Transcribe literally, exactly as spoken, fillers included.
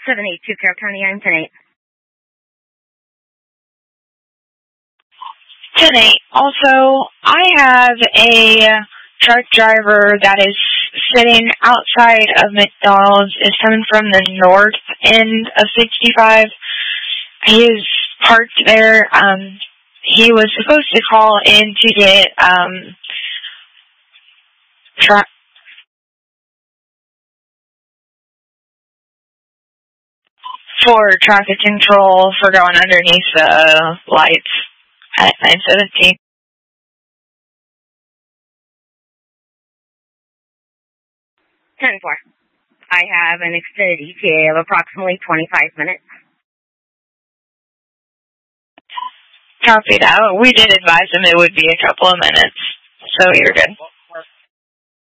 seven eight two, Carroll County, I'm ten eight. ten eight. Also, I have a truck driver that is sitting outside of McDonald's. Is coming from the north end of sixty-five. He is parked there. Um, he was supposed to call in to get um, tra- for traffic control for going underneath the lights at nine seventeen. ten four. I have an extended E T A of approximately twenty-five minutes. Copy that. We did advise him it would be a couple of minutes, so you're good.